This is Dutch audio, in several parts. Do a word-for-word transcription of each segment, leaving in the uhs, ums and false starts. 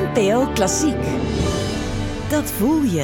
N P O Klassiek. Dat voel je.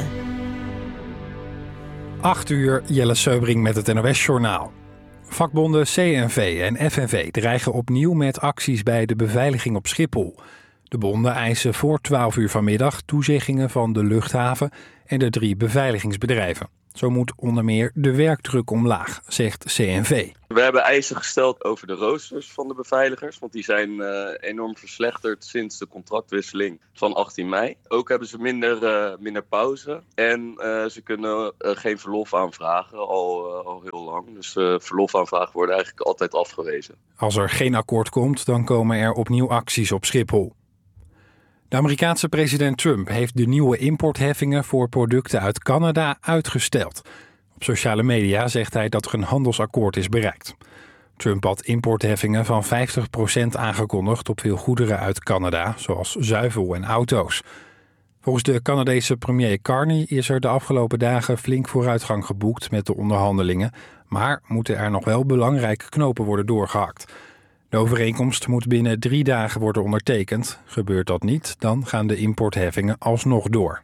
acht uur, Jelle Seubring met het N O S-journaal. Vakbonden C N V en F N V dreigen opnieuw met acties bij de beveiliging op Schiphol. De bonden eisen voor twaalf uur vanmiddag toezeggingen van de luchthaven en de drie beveiligingsbedrijven. Zo moet onder meer de werkdruk omlaag, zegt C N V. We hebben eisen gesteld over de roosters van de beveiligers, want die zijn uh, enorm verslechterd sinds de contractwisseling van achttien mei. Ook hebben ze minder, uh, minder pauze en uh, ze kunnen uh, geen verlof aanvragen, al, uh, al heel lang. Dus uh, verlofaanvragen worden eigenlijk altijd afgewezen. Als er geen akkoord komt, dan komen er opnieuw acties op Schiphol. De Amerikaanse president Trump heeft de nieuwe importheffingen voor producten uit Canada uitgesteld. Op sociale media zegt hij dat er een handelsakkoord is bereikt. Trump had importheffingen van vijftig procent aangekondigd op veel goederen uit Canada, zoals zuivel en auto's. Volgens de Canadese premier Carney is er de afgelopen dagen flink vooruitgang geboekt met de onderhandelingen, maar moeten er nog wel belangrijke knopen worden doorgehakt. De overeenkomst moet binnen drie dagen worden ondertekend. Gebeurt dat niet, dan gaan de importheffingen alsnog door.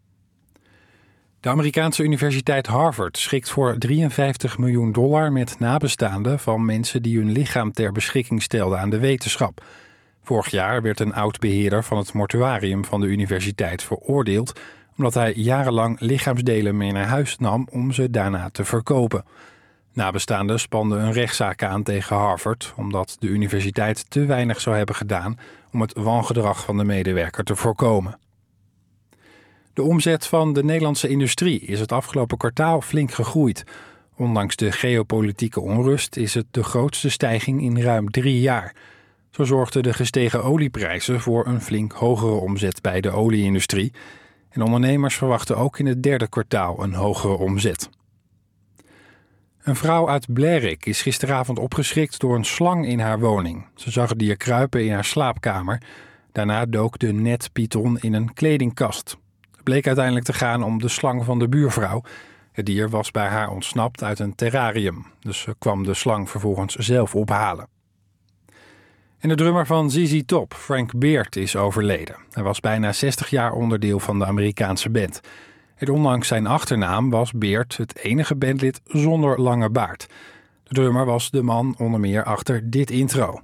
De Amerikaanse universiteit Harvard schikt voor drieënvijftig miljoen dollar met nabestaanden van mensen die hun lichaam ter beschikking stelden aan de wetenschap. Vorig jaar werd een oud-beheerder van het mortuarium van de universiteit veroordeeld omdat hij jarenlang lichaamsdelen mee naar huis nam om ze daarna te verkopen. Nabestaanden spanden een rechtszaak aan tegen Harvard omdat de universiteit te weinig zou hebben gedaan om het wangedrag van de medewerker te voorkomen. De omzet van de Nederlandse industrie is het afgelopen kwartaal flink gegroeid. Ondanks de geopolitieke onrust is het de grootste stijging in ruim drie jaar. Zo zorgden de gestegen olieprijzen voor een flink hogere omzet bij de olieindustrie. En ondernemers verwachten ook in het derde kwartaal een hogere omzet. Een vrouw uit Blerick is gisteravond opgeschrikt door een slang in haar woning. Ze zag het dier kruipen in haar slaapkamer. Daarna dook de netpython in een kledingkast. Het bleek uiteindelijk te gaan om de slang van de buurvrouw. Het dier was bij haar ontsnapt uit een terrarium. Dus ze kwam de slang vervolgens zelf ophalen. En de drummer van Z Z Top, Frank Beard, is overleden. Hij was bijna zestig jaar onderdeel van de Amerikaanse band. En ondanks zijn achternaam was Beard het enige bandlid zonder lange baard. De drummer was de man onder meer achter dit intro.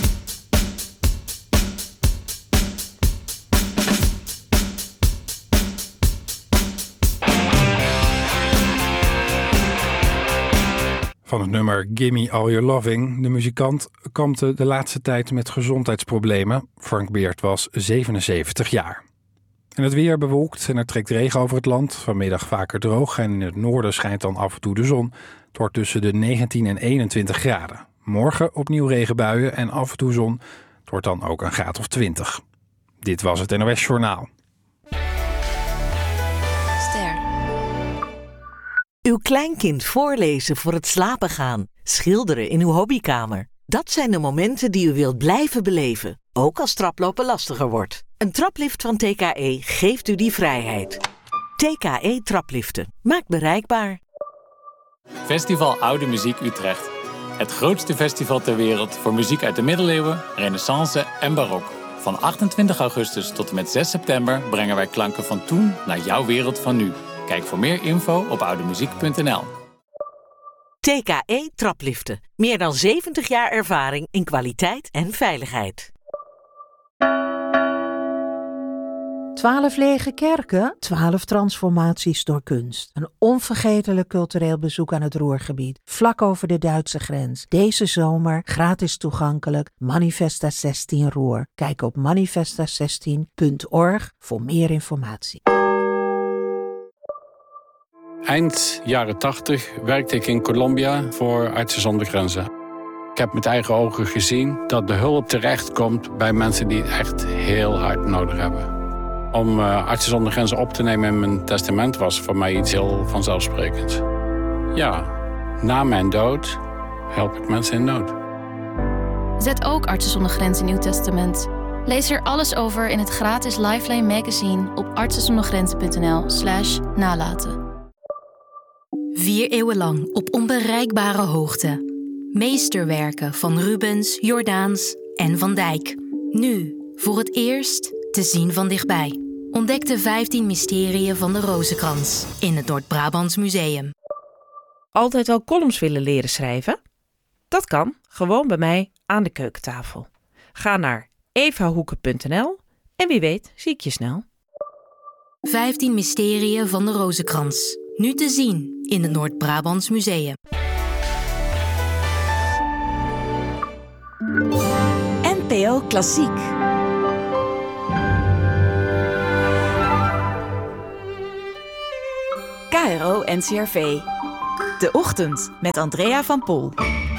Van het nummer Gimme All Your Loving. De muzikant kampte de laatste tijd met gezondheidsproblemen. Frank Beard was zevenenzeventig jaar. En het weer bewolkt en er trekt regen over het land. Vanmiddag vaker droog en in het noorden schijnt dan af en toe de zon. Het wordt tussen de negentien en eenentwintig graden. Morgen opnieuw regenbuien en af en toe zon. Het wordt dan ook een graad of twintig. Dit was het N O S-journaal. Ster. Uw kleinkind voorlezen voor het slapen gaan. Schilderen in uw hobbykamer. Dat zijn de momenten die u wilt blijven beleven. Ook als traplopen lastiger wordt. Een traplift van T K E geeft u die vrijheid. T K E Trapliften. Maakt bereikbaar. Festival Oude Muziek Utrecht. Het grootste festival ter wereld voor muziek uit de middeleeuwen, renaissance en barok. Van achtentwintig augustus tot en met zes september brengen wij klanken van toen naar jouw wereld van nu. Kijk voor meer info op oudemuziek punt n l. T K E Trapliften. Meer dan zeventig jaar ervaring in kwaliteit en veiligheid. Twaalf lege kerken, twaalf transformaties door kunst. Een onvergetelijk cultureel bezoek aan het Ruhrgebied, vlak over de Duitse grens. Deze zomer gratis toegankelijk, Manifesta zestien Ruhr. Kijk op manifesta zestien punt org voor meer informatie. Eind jaren tachtig werkte ik in Colombia voor Artsen zonder Grenzen. Ik heb met eigen ogen gezien dat de hulp terechtkomt bij mensen die het echt heel hard nodig hebben. Om uh, Artsen zonder Grenzen op te nemen in mijn testament was voor mij iets heel vanzelfsprekends. Ja, na mijn dood help ik mensen in nood. Zet ook Artsen zonder Grenzen in uw testament. Lees er alles over in het gratis Lifeline magazine op artsenzondergrenzen punt n l slash nalaten. Vier eeuwen lang op onbereikbare hoogte. Meesterwerken van Rubens, Jordaens en Van Dijk. Nu, voor het eerst, te zien van dichtbij. Ontdek de vijftien mysterieën van de rozenkrans in het Noord-Brabants Museum. Altijd al columns willen leren schrijven? Dat kan, gewoon bij mij aan de keukentafel. Ga naar evahoeken punt n l en wie weet zie ik je snel. vijftien mysterieën van de rozenkrans. Nu te zien in het Noord-Brabants Museum. N P O Klassiek. K R O N C R V. De Ochtend met Andrea van Pol.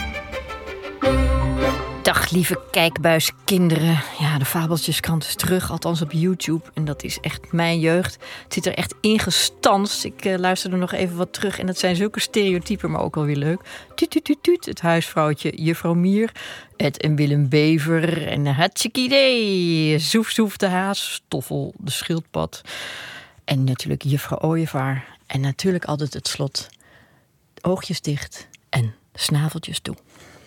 Dag lieve kijkbuiskinderen. Ja, de Fabeltjeskrant is terug, althans op YouTube. En dat is echt mijn jeugd. Het zit er echt ingestanst. Ik uh, luisterde nog even wat terug. En het zijn zulke stereotypen, maar ook alweer leuk. Tuut, tuut, tuut, tuut. Het huisvrouwtje Juffrouw Mier. Ed en Willem Bever. En hartstikke idee. Zoef, zoef de haas. Stoffel de schildpad. En natuurlijk Juffrouw Ooievaar. En natuurlijk altijd het slot. Oogjes dicht en snaveltjes toe.